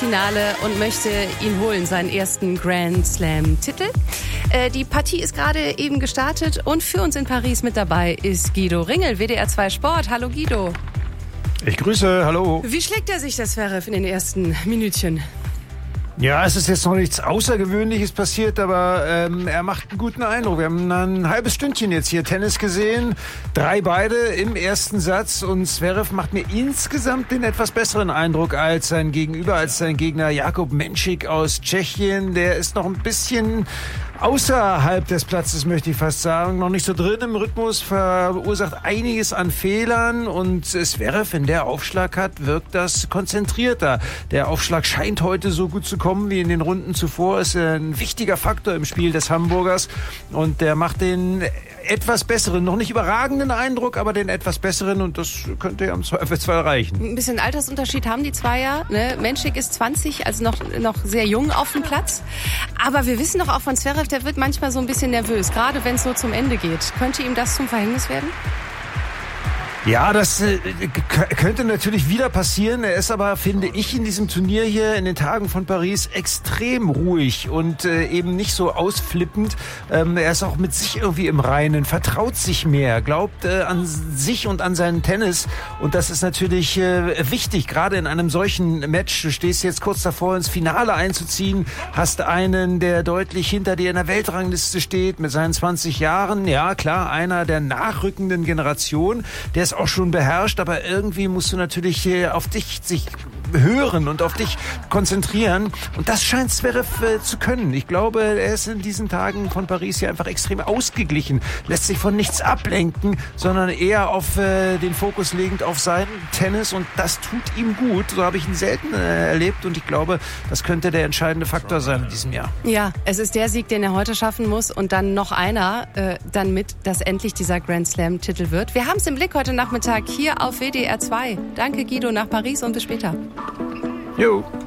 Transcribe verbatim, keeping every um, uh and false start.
Finale und möchte ihn holen, seinen ersten Grand Slam-Titel. Äh, die Partie ist gerade eben gestartet und für uns in Paris mit dabei ist Guido Ringel, W D R zwei Sport. Hallo Guido. Ich grüße, hallo. Wie schlägt er sich, das Zverev, in den ersten Minütchen? Ja, es ist jetzt noch nichts Außergewöhnliches passiert, aber ähm, er macht einen guten Eindruck. Wir haben ein halbes Stündchen jetzt hier Tennis gesehen, drei beide im ersten Satz und Zverev macht mir insgesamt den etwas besseren Eindruck als sein Gegenüber, als sein Gegner Jakub Menšík aus Tschechien. Der ist noch ein bisschen außerhalb des Platzes, möchte ich fast sagen, noch nicht so drin im Rhythmus, verursacht einiges an Fehlern und Zverev, wenn der Aufschlag hat, wirkt das konzentrierter. Der Aufschlag scheint heute so gut zu kommen wie in den Runden zuvor, ist ein wichtiger Faktor im Spiel des Hamburgers und der macht den etwas besseren, noch nicht überragenden Eindruck, aber den etwas besseren und das könnte ja im Zweifelsfall reichen. Ein bisschen Altersunterschied haben die zwei ja. Ne? Menšík ist zwanzig, also noch, noch sehr jung auf dem Platz. Aber wir wissen doch auch von Zverev, der wird manchmal so ein bisschen nervös, gerade wenn es so zum Ende geht. Könnte ihm das zum Verhängnis werden? Ja, das äh, k- könnte natürlich wieder passieren. Er ist aber, finde ich, in diesem Turnier hier in den Tagen von Paris extrem ruhig und äh, eben nicht so ausflippend. Ähm, er ist auch mit sich irgendwie im Reinen, vertraut sich mehr, glaubt äh, an sich und an seinen Tennis. Und das ist natürlich äh, wichtig, gerade in einem solchen Match. Du stehst jetzt kurz davor, ins Finale einzuziehen, hast einen, der deutlich hinter dir in der Weltrangliste steht mit seinen zwanzig Jahren. Ja, klar, einer der nachrückenden Generation, der ist auch schon beherrscht, aber irgendwie musst du natürlich auf dich sich hören und auf dich konzentrieren. Und das scheint Zverev äh, zu können. Ich glaube, er ist in diesen Tagen von Paris hier einfach extrem ausgeglichen, lässt sich von nichts ablenken, sondern eher auf äh, den Fokus legend auf seinen Tennis und das tut ihm gut. So habe ich ihn selten äh, erlebt und ich glaube, das könnte der entscheidende Faktor sein in diesem Jahr. Ja, es ist der Sieg, den er heute schaffen muss und dann noch einer, äh, dann mit, dass endlich dieser Grand Slam-Titel wird. Wir haben es im Blick heute Nachmittag hier auf W D R zwei. Danke Guido, nach Paris und bis später. Jo.